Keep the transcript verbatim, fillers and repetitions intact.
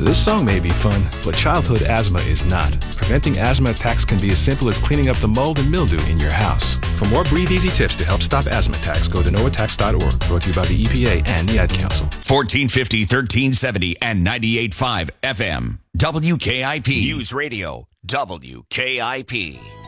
This song may be fun, but childhood asthma is not. Preventing asthma attacks can be as simple as cleaning up the mold and mildew in your house. For more Breathe Easy tips to help stop asthma attacks, go to no attacks dot org. Brought to you by the E P A and the Ad Council. fourteen fifty, thirteen seventy, and ninety-eight point five F M. W K I P. News Radio. W K I P.